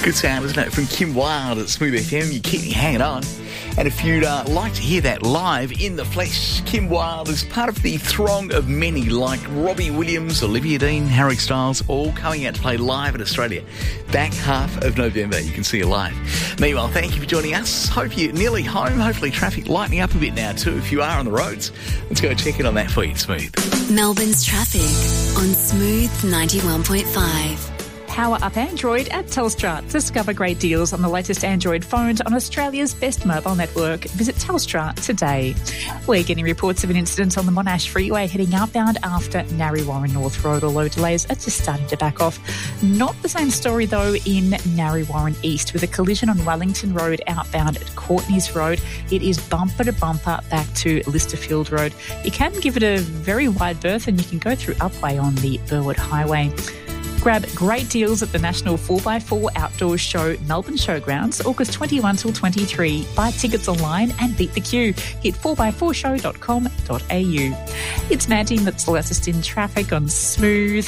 Good sound, isn't it? From Kim Wilde at Smooth FM. You keep me hanging on. And if you'd like to hear that live in the flesh, Kim Wilde is part of the throng of many like Robbie Williams, Olivia Dean, Harry Styles, all coming out to play live in Australia. Back half of November, you can see her live. Meanwhile, thank you for joining us. Hope you're nearly home. Hopefully traffic lightening up a bit now too if you are on the roads. Let's go check in on that for you, Smooth. Melbourne's traffic on Smooth 91.5. Power up Android at Telstra. Discover great deals on the latest Android phones on Australia's best mobile network. Visit Telstra today. We're getting reports of an incident on the Monash Freeway heading outbound after Narre Warren North Road, although delays are just starting to back off. Not the same story though in Narre Warren East with a collision on Wellington Road outbound at Courtney's Road. It is bumper to bumper back to Listerfield Road. You can give it a very wide berth and you can go through Upway on the Burwood Highway. Grab great deals at the National 4x4 Outdoors Show, Melbourne Showgrounds, August 21 till 23. Buy tickets online and beat the queue. Hit 4x4show.com.au. It's Mandy that's latest in traffic on Smooth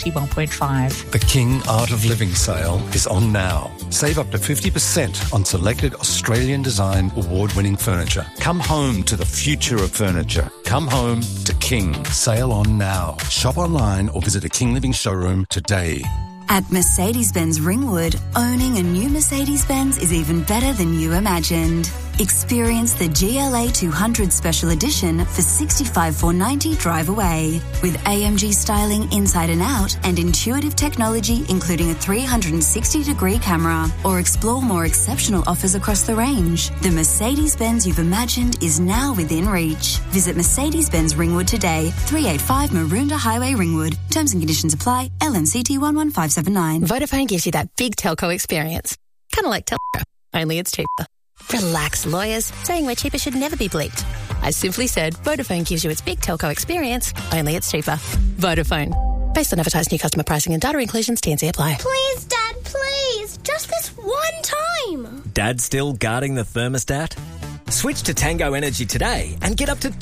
91.5. The King Art of Living sale is on now. Save up to 50% on selected Australian design award-winning furniture. Come home to the future of furniture. Come home to King. Sale on now. Shop online or visit a King Living showroom today. At Mercedes-Benz Ringwood, owning a new Mercedes-Benz is even better than you imagined. Experience the GLA 200 Special Edition for $65,490 drive away. With AMG styling inside and out and intuitive technology including a 360-degree camera. Or explore more exceptional offers across the range. The Mercedes-Benz you've imagined is now within reach. Visit Mercedes-Benz Ringwood today, 385 Maroondah Highway, Ringwood. Terms and conditions apply. LMCT 11579. Vodafone gives you that big telco experience. Kind of like Telstra, only it's cheaper. Relax, lawyers. Saying we're cheaper should never be bleeped. I simply said Vodafone gives you its big telco experience, only it's cheaper. Vodafone. Based on advertised new customer pricing and data inclusions, T&C apply. Please, Dad, please. Just this one time. Dad still guarding the thermostat? Switch to Tango Energy today and get up to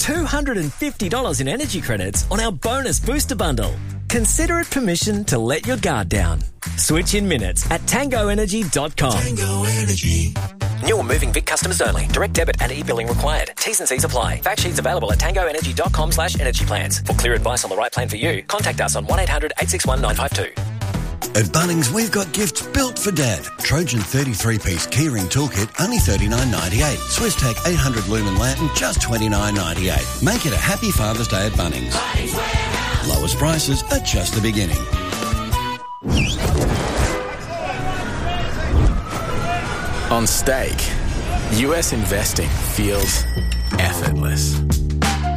$250 in energy credits on our bonus booster bundle. Consider it permission to let your guard down. Switch in minutes at tangoenergy.com. Tango Energy. New or moving Vic customers only. Direct debit and e-billing required. T's and C's apply. Fact sheets available at tangoenergy.com/energy plans. For clear advice on the right plan for you, contact us on 1-800-861-952. At Bunnings, we've got gifts built for Dad. Trojan 33-piece keyring toolkit, only $39.98. Swiss-Tech 800 lumen lantern, just $29.98. Make it a happy Father's Day at Bunnings. Lowest prices are just the beginning. On stake, US investing feels effortless.